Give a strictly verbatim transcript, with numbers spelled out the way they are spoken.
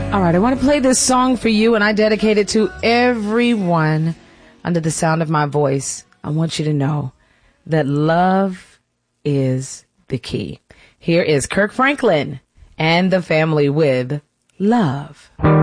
All right, I want to play this song for you, and I dedicate it to everyone under the sound of my voice. I want you to know that love is the key. Here is Kirk Franklin and the family with Love.